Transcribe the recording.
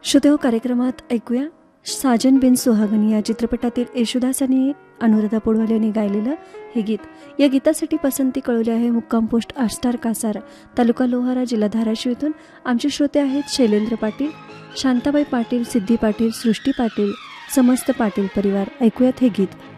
श्रोतेहो, कार्यक्रमात ऐकूया साजन बिन सुहागनी या चित्रपटातील येशुदास आणि अनुराधा पौडवाल यांनी गायलेलं हे गीत. या गीतासाठी पसंती कळवली आहे मुक्काम पोस्ट आष्टार कासार, तालुका लोहारा, जिल्हा धाराशिव येथून. आमचे श्रोते आहेत शैलेंद्र पाटील, शांताबाई पाटील, सिद्धी पाटील, सृष्टी पाटील, समस्त पाटील परिवार. ऐकूयात हे गीत.